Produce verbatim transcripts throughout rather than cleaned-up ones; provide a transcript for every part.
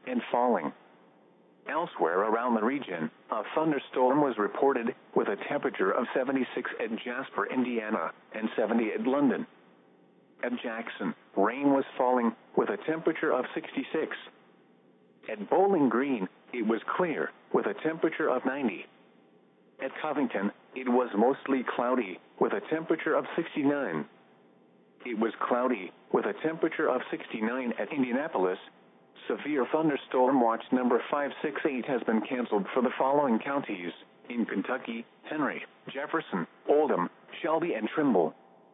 and falling. Elsewhere around the region, a thunderstorm was reported, with a temperature of seventy-six at Jasper, Indiana, and seventy at London. At Jackson, rain was falling, with a temperature of sixty-six. At Bowling Green, it was clear, with a temperature of ninety. At Covington, it was mostly cloudy, with a temperature of sixty-nine. It was cloudy, with a temperature of sixty-nine at Indianapolis. Severe thunderstorm watch number five six eight has been canceled for the following counties: in Kentucky, Henry, Jefferson, Oldham, Shelby, and Trimble.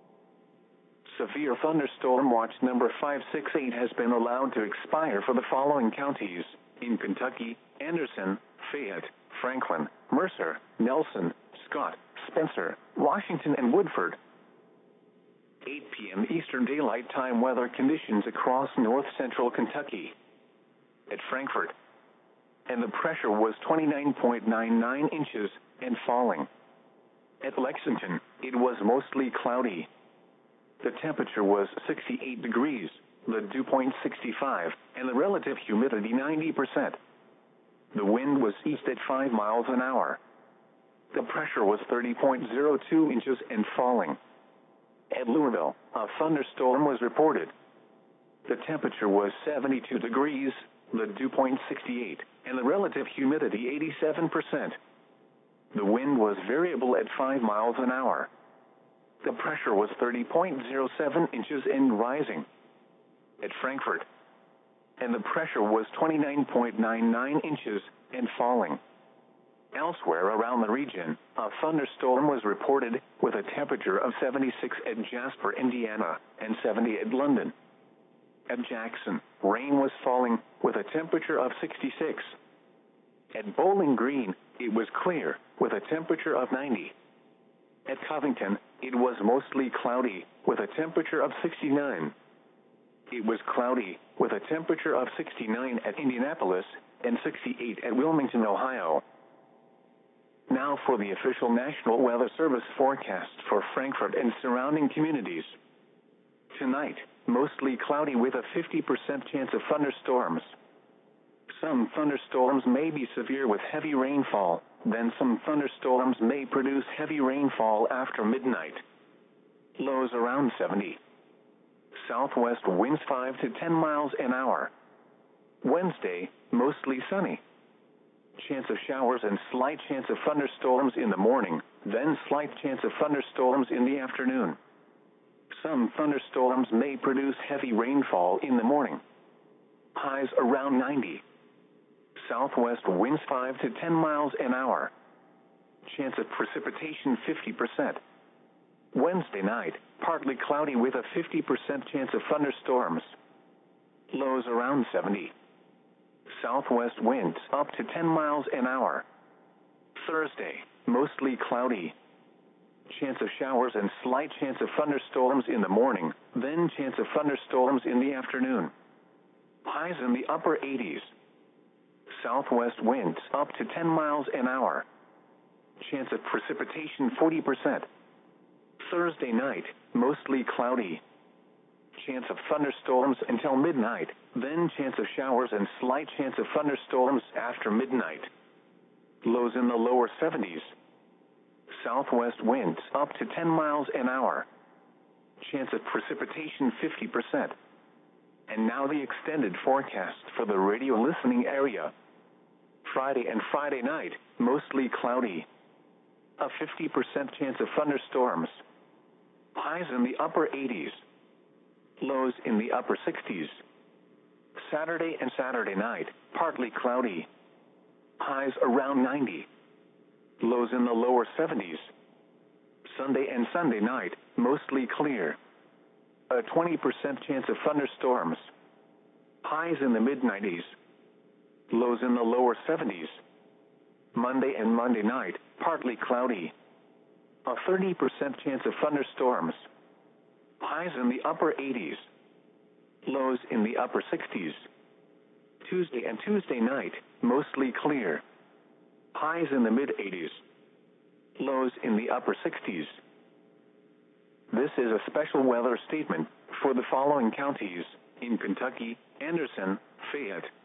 Severe thunderstorm watch number five six eight has been allowed to expire for the following counties: in Kentucky, Anderson, Fayette, Franklin, Mercer, Nelson, Scott, Spencer, Washington, and Woodford. eight p m Eastern Daylight Time weather conditions across north-central Kentucky. At Frankfort, and the pressure was twenty-nine point nine nine inches and falling. At Lexington, it was mostly cloudy. The temperature was sixty-eight degrees, the dew point sixty-five, and the relative humidity ninety percent. The wind was east at five miles an hour. The pressure was thirty point zero two inches and falling. At Louisville, a thunderstorm was reported. The temperature was seventy-two degrees, the dew point sixty-eight, and the relative humidity eighty-seven percent. The wind was variable at five miles an hour. The pressure was thirty point zero seven inches and rising. At Frankfort, and the pressure was twenty-nine point nine nine inches and falling. Elsewhere around the region, a thunderstorm was reported, with a temperature of seventy-six at Jasper, Indiana, and seventy at London. At Jackson, rain was falling, with a temperature of sixty-six. At Bowling Green, it was clear, with a temperature of ninety. At Covington, it was mostly cloudy, with a temperature of sixty-nine. It was cloudy, with a temperature of sixty-nine at Indianapolis, and sixty-eight at Wilmington, Ohio. Now for the official National Weather Service forecast for Frankfort and surrounding communities. Tonight, mostly cloudy with a fifty percent chance of thunderstorms. Some thunderstorms may be severe with heavy rainfall, then some thunderstorms may produce heavy rainfall after midnight. Lows around seventy. Southwest winds five to ten miles an hour. Wednesday, mostly sunny. Chance of showers and slight chance of thunderstorms in the morning, then slight chance of thunderstorms in the afternoon. Some thunderstorms may produce heavy rainfall in the morning. Highs around ninety. Southwest winds five to ten miles an hour. Chance of precipitation fifty percent. Wednesday night, partly cloudy with a fifty percent chance of thunderstorms. Lows around seventy. Southwest winds up to ten miles an hour. Thursday, mostly cloudy. Chance of showers and slight chance of thunderstorms in the morning, then chance of thunderstorms in the afternoon. Highs in the upper eighties. Southwest winds up to ten miles an hour. Chance of precipitation forty percent. Thursday night, mostly cloudy. Chance of thunderstorms until midnight, then chance of showers and slight chance of thunderstorms after midnight. Lows in the lower seventies. Southwest winds up to ten miles an hour. Chance of precipitation fifty percent. And now the extended forecast for the radio listening area. Friday and Friday night, mostly cloudy. A fifty percent chance of thunderstorms. Highs in the upper eighties. Lows in the upper sixties. Saturday and Saturday night, partly cloudy. Highs around ninety. Lows in the lower seventies. Sunday and Sunday night, mostly clear. A twenty percent chance of thunderstorms. Highs in the mid nineties. Lows in the lower seventies. Monday and Monday night, partly cloudy. A thirty percent chance of thunderstorms. Highs in the upper eighties. Lows in the upper sixties. Tuesday and Tuesday night, mostly clear. Highs in the mid eighties. Lows in the upper sixties. This is a special weather statement for the following counties: in Kentucky, Anderson, Fayette,